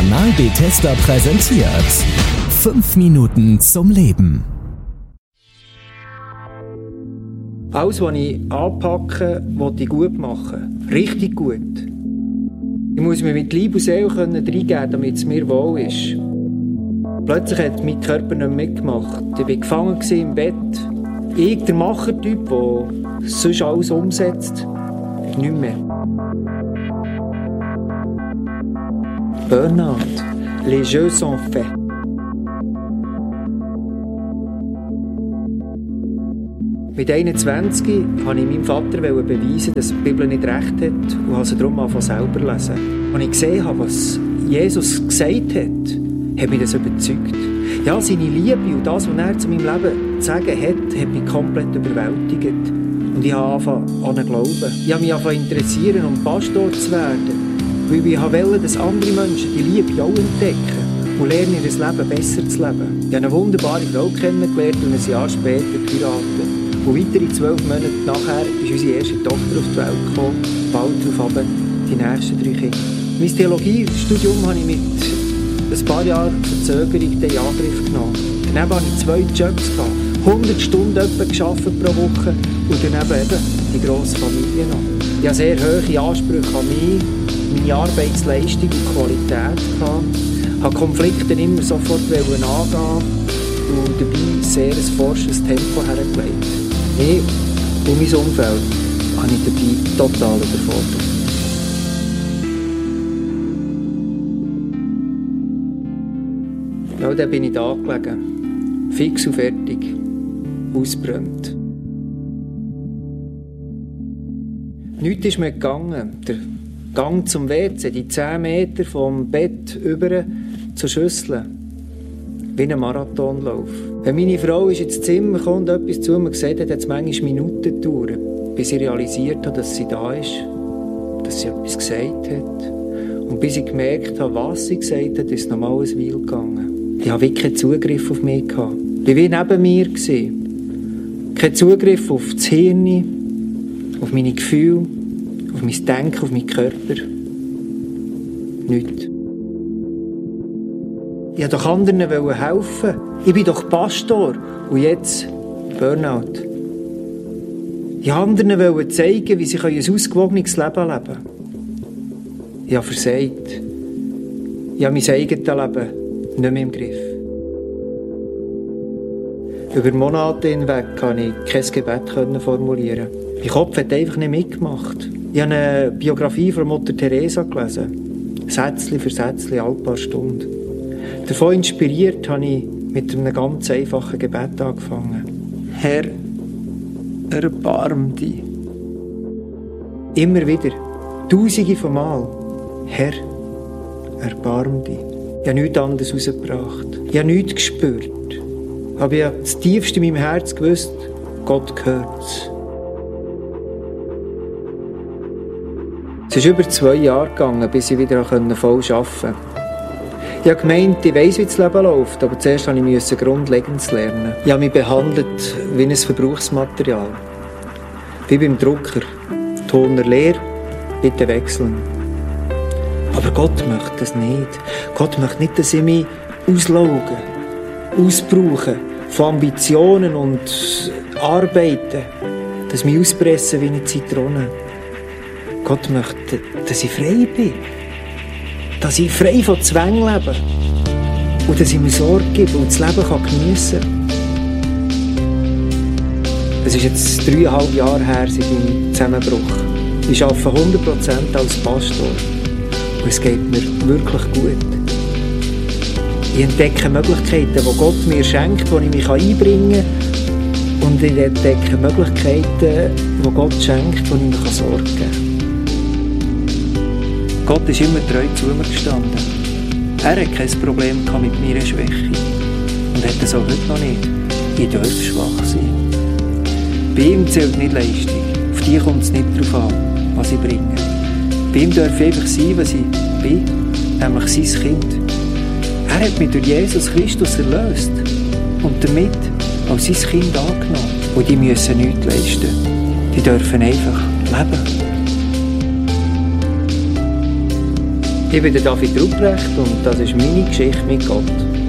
Kanal Bethesda präsentiert 5 Minuten zum Leben. Alles, was ich anpacke, will ich gut machen. Richtig gut. Ich muss mich mit Leib und Seele reingeben, damit es mir wohl ist. Plötzlich hat mein Körper nicht mehr mitgemacht. Ich war gefangen im Bett. Ich, der Machertyp, der sonst alles umsetzt, nicht mehr. Burnout. Les jeux sont faits. Mit 21 wollte ich meinem Vater beweisen, dass die Bibel nicht recht hat und habe sie darum angefangen selber zu lesen. Als ich gesehen habe, was Jesus gesagt hat mich das überzeugt. Ja, seine Liebe und das, was er zu meinem Leben zu sagen hat mich komplett überwältigt. Und ich habe angefangen an ihn glauben. Ich habe mich angefangen interessieren, um Pastor zu werden. Weil ich wollte, dass andere Menschen die Liebe auch entdecken und lernen, ihr Leben besser zu leben. Ich habe eine wunderbare Frau kennengelernt und ein Jahr später geheiratet. Und weitere 12 Monate nachher ist unsere erste Tochter auf die Welt gekommen. Bald darauf die nächsten 3 Kinder. Mein Theologiestudium habe ich mit ein paar Jahren Verzögerung in Angriff genommen. Daneben hatte ich 2 Jobs, 100 Stunden etwa gearbeitet pro Woche und daneben eben die grosse Familie noch. Ich hatte sehr hohe Ansprüche an mich, meine Arbeitsleistung und Qualität. Ich wollte Konflikte immer sofort angehen und dabei sehr ein forschendes Tempo hergelegt. Ich und mein Umfeld habe ich dabei total überfordert. Ja, dann bin ich da gelegen. Fix und fertig. Ausgebrannt. Nichts ist mir gegangen. Der Gang zum WC, die 10 Meter vom Bett über zur Schüssel. Wie ein Marathonlauf. Wenn meine Frau ins Zimmer kam und etwas zu mir gesagt hat, hat es manchmal Minuten gedauert, bis ich realisiert habe, dass sie da ist, dass sie etwas gesagt hat. Und bis ich gemerkt habe, was sie gesagt hat, ist es nochmal ein Weile gegangen. Ich hatte wirklich keinen Zugriff auf mich. Ich war wie neben mir. Kein Zugriff auf das Hirn, auf meine Gefühle, auf mein Denken, auf meinen Körper. Nichts. Ich wollte doch anderen helfen. Ich bin doch Pastor. Und jetzt Burnout. Ich wollte anderen zeigen, wie sie ein ausgewogenes Leben leben können. Ich habe versagt. Ich habe mein eigenes Leben nicht mehr im Griff. Über Monate hinweg konnte ich kein Gebet formulieren. Mein Kopf hat einfach nicht mitgemacht. Ich habe eine Biografie von Mutter Teresa gelesen. Sätzchen für Sätzchen, alle paar Stunden. Davon inspiriert habe ich mit einem ganz einfachen Gebet angefangen. Herr, erbarm dich. Immer wieder, tausende von Mal. Herr, erbarm dich. Ich habe nichts anderes rausgebracht. Ich habe nichts gespürt. Aber ich habe das Tiefste in meinem Herz gewusst, Gott gehört's. Es ist über 2 Jahre gegangen, bis ich wieder voll arbeiten konnte. Ich habe gemeint, ich weiss, wie das Leben läuft, aber zuerst musste ich Grundlegendes lernen. Ich habe mich behandelt wie ein Verbrauchsmaterial. Wie beim Drucker. Toner leer, bitte wechseln. Aber Gott möchte das nicht. Gott möchte nicht, dass ich mich auslauge, ausbrauche von Ambitionen und Arbeiten, dass ich mich auspresse wie eine Zitrone. Gott möchte, dass ich frei bin. Dass ich frei von Zwängen lebe. Und dass ich mir Sorge gebe und das Leben geniessen kann. Es ist jetzt 3,5 Jahre her seit meinem Zusammenbruch. Ich arbeite 100% als Pastor. Und es geht mir wirklich gut. Ich entdecke Möglichkeiten, die Gott mir schenkt, die ich mich einbringen kann. Und ich entdecke Möglichkeiten, die Gott schenkt, die ich mir Sorge geben kann. Gott ist immer treu zu mir gestanden. Er hat kein Problem mit meiner Schwäche. Und hat es auch heute noch nicht. Ich darf schwach sein. Bei ihm zählt nicht Leistung. Auf die kommt es nicht darauf an, was ich bringe. Bei ihm darf ich einfach sein, was ich bin, nämlich sein Kind. Er hat mich durch Jesus Christus erlöst und damit als sein Kind angenommen. Und die müssen nichts leisten. Die dürfen einfach leben. Ich bin der David Ruprecht und das ist meine Geschichte mit Gott.